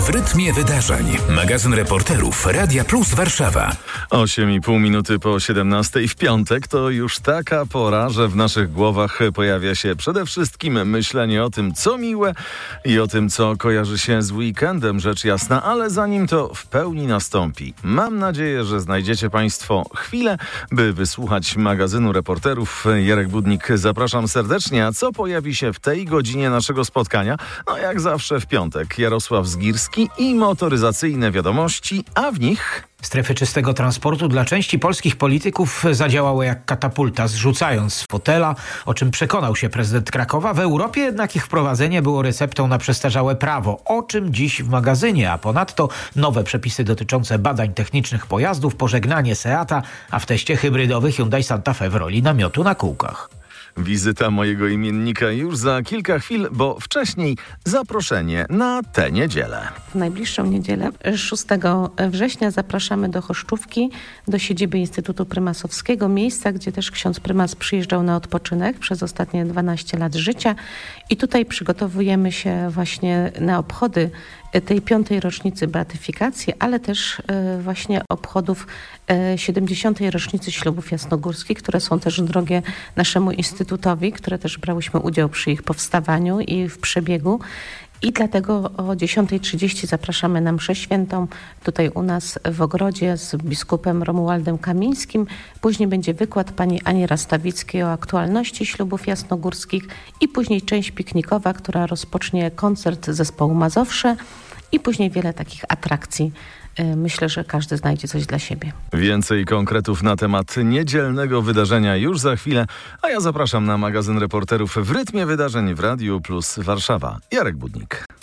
W rytmie wydarzeń. Magazyn reporterów Radia Plus Warszawa. 8,5 minuty po 17 w piątek to już taka pora, że w naszych głowach pojawia się przede wszystkim myślenie o tym, co miłe i o tym, co kojarzy się z weekendem, rzecz jasna, ale zanim to w pełni nastąpi, mam nadzieję, że znajdziecie Państwo chwilę, by wysłuchać magazynu reporterów. Jarek Budnik, zapraszam serdecznie. A co pojawi się w tej godzinie naszego spotkania? No jak zawsze w piątek Jarosław Zgirski i motoryzacyjne wiadomości, a w nich... Strefy czystego transportu dla części polskich polityków zadziałały jak katapulta, zrzucając z fotela, o czym przekonał się prezydent Krakowa. W Europie jednak ich wprowadzenie było receptą na przestarzałe prawo, o czym dziś w magazynie, a ponadto nowe przepisy dotyczące badań technicznych pojazdów, pożegnanie Seata, a w teście hybrydowy Hyundai Santa Fe w roli namiotu na kółkach. Wizyta mojego imiennika już za kilka chwil, bo wcześniej zaproszenie na tę niedzielę. W najbliższą niedzielę, 6 września, zapraszamy do Choszczówki, do siedziby Instytutu Prymasowskiego, miejsca, gdzie też ksiądz prymas przyjeżdżał na odpoczynek przez ostatnie 12 lat życia. I tutaj przygotowujemy się właśnie na obchody tej 5. rocznicy beatyfikacji, ale też właśnie obchodów 70. rocznicy ślubów jasnogórskich, które są też drogie naszemu Instytutowi, które też brałyśmy udział przy ich powstawaniu i w przebiegu. I dlatego o 10:30 zapraszamy na mszę świętą tutaj u nas w ogrodzie z biskupem Romualdem Kamińskim. Później będzie wykład pani Ani Rastawickiej o aktualności ślubów jasnogórskich i później część piknikowa, która rozpocznie koncert zespołu Mazowsze i później wiele takich atrakcji. Myślę, że każdy znajdzie coś dla siebie. Więcej konkretów na temat niedzielnego wydarzenia już za chwilę, a ja zapraszam na magazyn reporterów w rytmie wydarzeń w Radiu Plus Warszawa. Jarek Budnik.